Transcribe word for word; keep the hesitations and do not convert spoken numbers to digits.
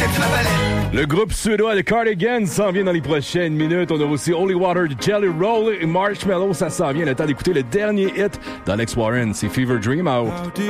jette la balette. Le groupe suédois de Cardigans s'en vient dans les prochaines minutes. On a aussi Holy Water, Jelly Roll et Marshmallow. Ça s'en vient. Le temps d'écouter le dernier hit d'Alex Warren. C'est Fever Dream. Out.